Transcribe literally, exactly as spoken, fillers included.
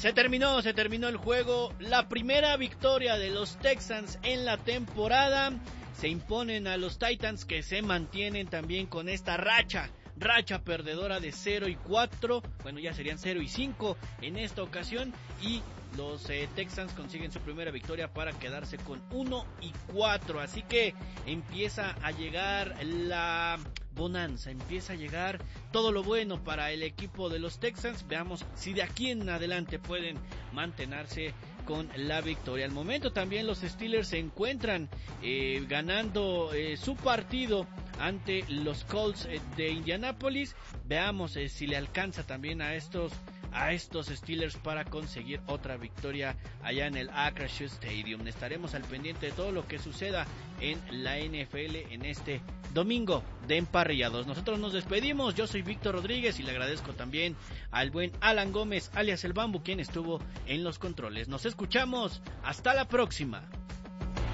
Se terminó, se terminó el juego. La primera victoria de los Texans en la temporada. Se imponen a los Titans, que se mantienen también con esta racha. Racha perdedora de cero y cuatro. Bueno, ya serían cero y cinco en esta ocasión. Y los eh, Texans consiguen su primera victoria para quedarse con uno y cuatro. Así que empieza a llegar la bonanza, empieza a llegar todo lo bueno para el equipo de los Texans. Veamos si de aquí en adelante pueden mantenerse con la victoria. Al momento también los Steelers se encuentran eh, ganando eh, su partido ante los Colts eh, de Indianápolis. Veamos eh, si le alcanza también a estos a estos Steelers para conseguir otra victoria allá en el Acrisure Stadium. Estaremos al pendiente de todo lo que suceda en la N F L en este domingo de emparrillados. Nosotros nos despedimos. Yo soy Víctor Rodríguez y le agradezco también al buen Alan Gómez, alias El Bambu, quien estuvo en los controles. Nos escuchamos. Hasta la próxima.